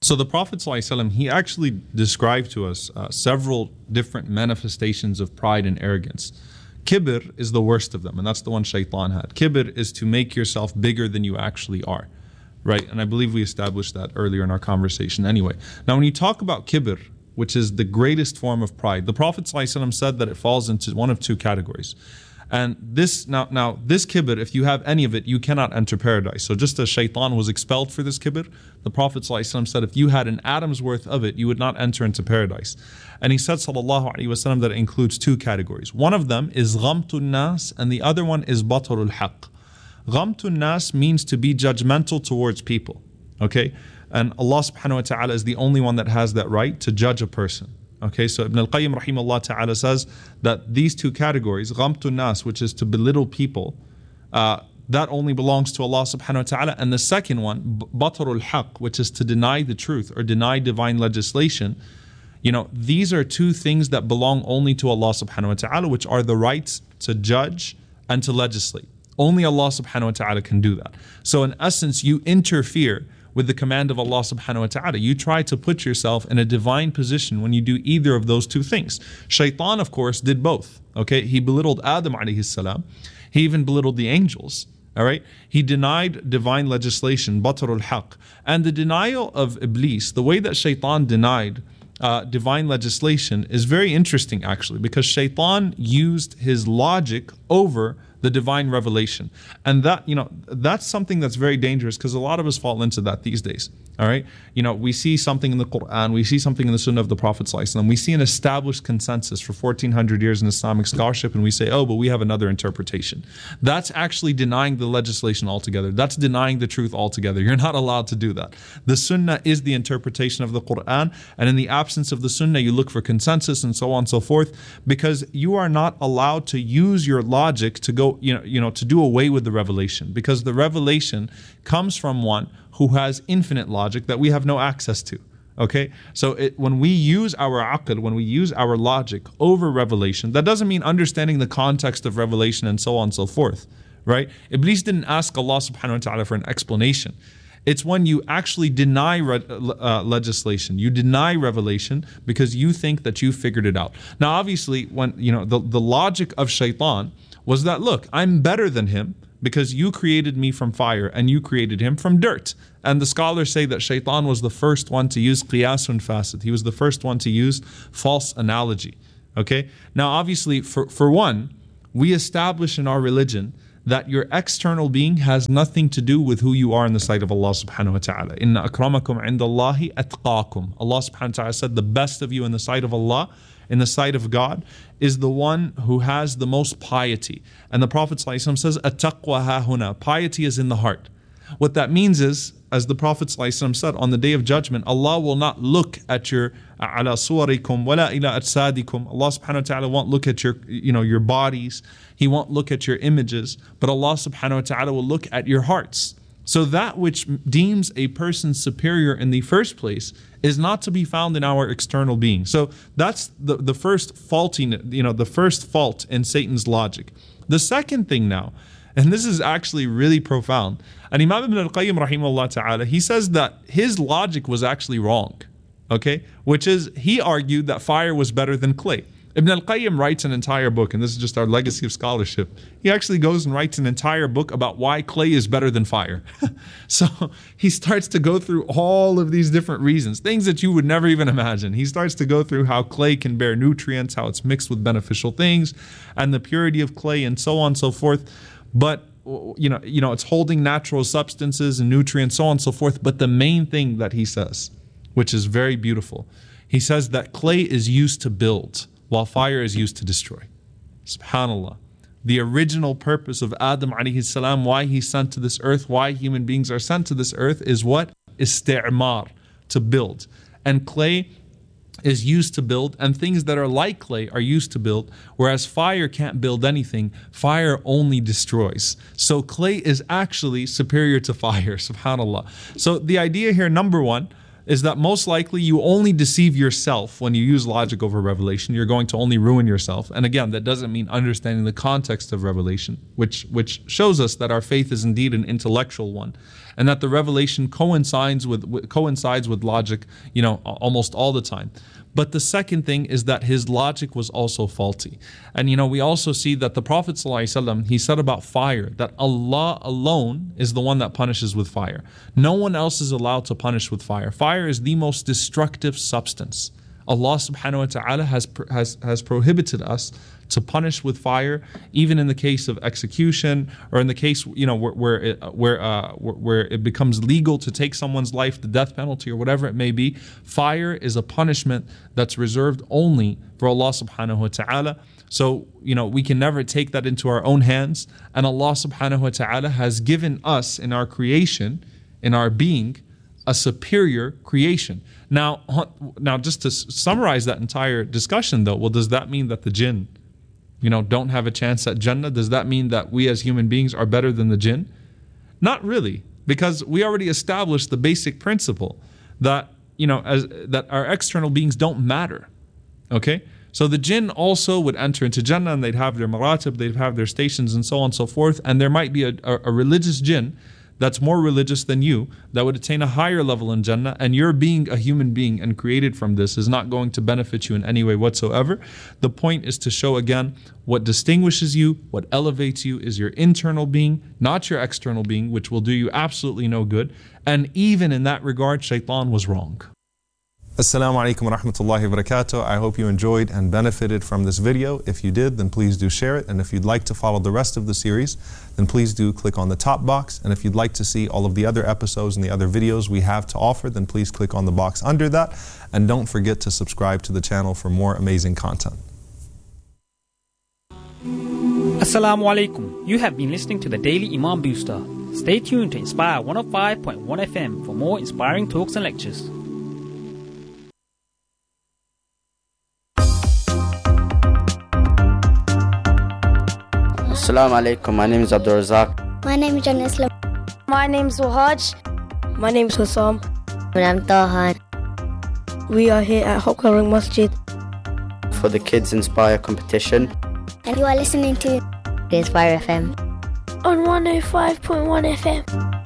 So the Prophet ﷺ, he actually described to us several different manifestations of pride and arrogance. Kibr is the worst of them, and that's the one Shaitan had. Kibr is to make yourself bigger than you actually are, right? And I believe we established that earlier in our conversation anyway. Now when you talk about Kibr, which is the greatest form of pride, the Prophet ﷺ said that it falls into one of two categories. And this kibr, if you have any of it, you cannot enter paradise. So just as Shaitan was expelled for this kibr, the Prophet ﷺ said if you had an atom's worth of it, you would not enter into paradise. And he said sallallahu alaihi wasallam that it includes two categories. One of them is ghamtun nas, and the other one is batarul haqq. Ghamtun nas means to be judgmental towards people. Okay? And Allah subhanahu wa ta'ala is the only one that has that right to judge a person. Okay, so Ibn al-Qayyim rahimahullah ta'ala says that these two categories, ghamtun nas, which is to belittle people, that only belongs to Allah subhanahu wa ta'ala. And the second one, batarul haqq, which is to deny the truth or deny divine legislation. You know, these are two things that belong only to Allah subhanahu wa ta'ala, which are the rights to judge and to legislate. Only Allah subhanahu wa ta'ala can do that. So in essence, you interfere with the command of Allah subhanahu wa ta'ala. You try to put yourself in a divine position when you do either of those two things. Shaitan, of course, did both. Okay, he belittled Adam alayhi salam. He even belittled the angels. All right, he denied divine legislation, batarul haqq. And the denial of Iblis, the way that Shaitan denied divine legislation is very interesting actually, because Shaitan used his logic over the divine revelation. And that, you know, that's something that's very dangerous, because a lot of us fall into that these days. All right, you know, we see something in the Quran, we see something in the Sunnah of the Prophet ﷺ, we see an established consensus for 1400 years in Islamic scholarship, and we say, oh, but we have another interpretation. That's actually denying the legislation altogether. That's denying the truth altogether. You're not allowed to do that. The Sunnah is the interpretation of the Quran, and in the absence of the Sunnah, you look for consensus and so on and so forth, because you are not allowed to use your logic to go, to do away with the revelation, because the revelation comes from one who has infinite logic that we have no access to. Okay, so when we use our aql, when we use our logic over revelation, that doesn't mean understanding the context of revelation and so on and so forth, right? Iblis didn't ask Allah subhanahu wa ta'ala for an explanation. It's when you actually deny legislation, you deny revelation because you think that you figured it out. Now obviously, when the logic of Shaitan was that, look, I'm better than him because you created me from fire and you created him from dirt. And the scholars say that Shaitan was the first one to use qiyasun fasid. He was the first one to use false analogy. Okay? Now obviously, for one, we establish in our religion that your external being has nothing to do with who you are in the sight of Allah subhanahu wa ta'ala. Inna akramakum indallahi atqakum. Allah subhanahu wa ta'ala said the best of you in the sight of Allah, in the sight of God, is the one who has the most piety. And the Prophet ﷺ says, at-taqwa hahuna. Piety is in the heart. What that means is, as the Prophet ﷺ said, on the day of judgment, Allah will not look at your ala suwarikum wala ila atsadikum. Allah subhanahu wa ta'ala won't look at your bodies. He won't look at your images, but Allah subhanahu wa ta'ala will look at your hearts. So that which deems a person superior in the first place is not to be found in our external being. So that's the first the first fault in Satan's logic. The second thing now, and this is actually really profound, and Imam Ibn al-Qayyim rahimahullah ta'ala, he says that his logic was actually wrong, okay? Which is, he argued that fire was better than clay. Ibn al-Qayyim writes an entire book, and this is just our legacy of scholarship. He actually goes and writes an entire book about why clay is better than fire. So he starts to go through all of these different reasons, things that you would never even imagine. He starts to go through how clay can bear nutrients, how it's mixed with beneficial things, and the purity of clay, and so on and so forth. But it's holding natural substances and nutrients, so on and so forth. But the main thing that he says, which is very beautiful, he says that clay is used to build, while fire is used to destroy. SubhanAllah. The original purpose of Adam alayhi salam, why he's sent to this earth, why human beings are sent to this earth, is what? Isti'mar, to build. And clay is used to build, and things that are like clay are used to build, whereas fire can't build anything. Fire only destroys. So clay is actually superior to fire, subhanAllah. So the idea here, number one, is that most likely you only deceive yourself when you use logic over revelation. You're going to only ruin yourself. And again, that doesn't mean understanding the context of revelation, which shows us that our faith is indeed an intellectual one. and that the revelation coincides with logic, almost all the time. But the second thing is that his logic was also faulty. And we also see that the Prophet ﷺ, he said about fire that Allah alone is the one that punishes with fire. No one else is allowed to punish with fire. Fire is the most destructive substance. Allah subhanahu wa ta'ala has prohibited us to punish with fire, even in the case of execution, or in the case where it becomes legal to take someone's life, the death penalty or whatever it may be. Fire is a punishment that's reserved only for Allah subhanahu wa ta'ala. So we can never take that into our own hands, and Allah subhanahu wa ta'ala has given us in our creation, in our being, a superior creation. Now just to summarize that entire discussion though, well, does that mean that the jinn don't have a chance at Jannah? Does that mean that we as human beings are better than the jinn? Not really, because we already established the basic principle that that our external beings don't matter. Okay? So the jinn also would enter into Jannah, and they'd have their maratib, they'd have their stations, and so on and so forth, and there might be a religious jinn that's more religious than you, that would attain a higher level in Jannah, and your being a human being and created from this is not going to benefit you in any way whatsoever. The point is to show again, what distinguishes you, what elevates you is your internal being, not your external being, which will do you absolutely no good. And even in that regard, Shaitan was wrong. Assalamu alaikum wa rahmatullahi wa barakatuh. I hope you enjoyed and benefited from this video. If you did, then please do share it. And if you'd like to follow the rest of the series, then please do click on the top box. And if you'd like to see all of the other episodes and the other videos we have to offer, then please click on the box under that. And don't forget to subscribe to the channel for more amazing content. Assalamu alaikum. You have been listening to the Daily Imam Booster. Stay tuned to Inspire 105.1 FM for more inspiring talks and lectures. Assalamu alaikum, my name is Abdul Razak. My name is John Islam. My name is Wahaj. My name is Hussam. And I'm Tahan. We are here at Hopkaring Masjid For the Kids Inspire competition. And you are listening to Inspire FM on 105.1 FM.